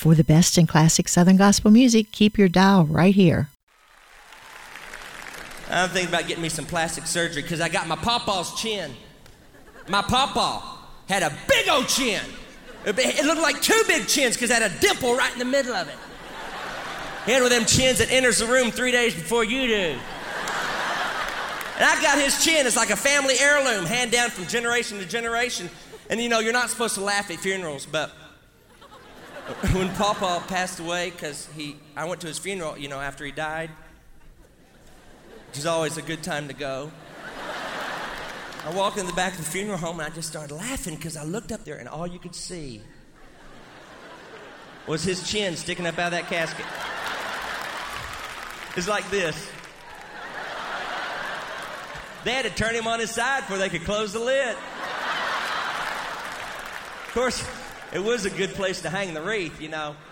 For the best in classic Southern gospel music, keep your dial right here. I'm thinking about getting me some plastic surgery because I got my pawpaw's chin. My pawpaw had a big old chin. It looked like two big chins because it had a dimple right in the middle of it. He had one of them chins that enters the room 3 days before you do. And I got his chin. It's like a family heirloom, hand down from generation to generation. And you know, you're not supposed to laugh at funerals, but when Pawpaw passed away, because I went to his funeral, you know, after he died, which is always a good time to go. I walked in the back of the funeral home and I just started laughing because I looked up there and all you could see was his chin sticking up out of that casket. It's like this. They had to turn him on his side before they could close the lid. Of course, it was a good place to hang the wreath, you know.